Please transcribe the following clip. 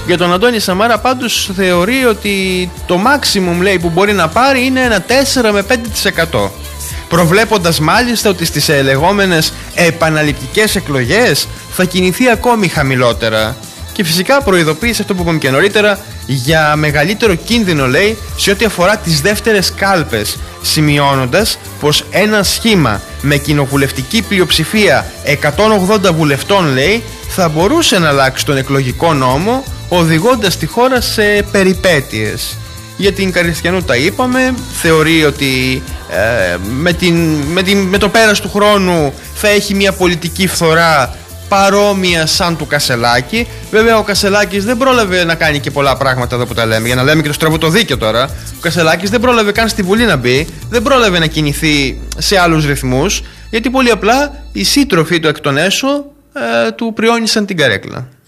Για τον Αντώνη Σαμάρα πάντως θεωρεί ότι το maximum, λέει, που μπορεί να πάρει είναι ένα 4 με 5%. Προβλέποντας μάλιστα ότι στις λεγόμενες επαναληπτικές εκλογές θα κινηθεί ακόμη χαμηλότερα. Και φυσικά προειδοποίησε αυτό που είπαμε και νωρίτερα για μεγαλύτερο κίνδυνο, λέει, σε ό,τι αφορά τις δεύτερες κάλπες, σημειώνοντας πως ένα σχήμα με κοινοβουλευτική πλειοψηφία 180 βουλευτών, λέει, θα μπορούσε να αλλάξει τον εκλογικό νόμο, οδηγώντας τη χώρα σε περιπέτειες. Για την Καριστιανού τα είπαμε, θεωρεί ότι με το πέρας του χρόνου θα έχει μια πολιτική φθορά παρόμοια σαν του Κασελάκη. Βέβαια ο Κασελάκης δεν πρόλαβε να κάνει και πολλά πράγματα εδώ που τα λέμε, για να λέμε και το στραβωτοδίκαιο τώρα. Ο Κασελάκης δεν πρόλαβε καν στη Βουλή να μπει, δεν πρόλαβε να κινηθεί σε άλλους ρυθμούς, γιατί πολύ απλά οι σύντροφοι του εκ των έσω του πριόνισαν την καρέκλα.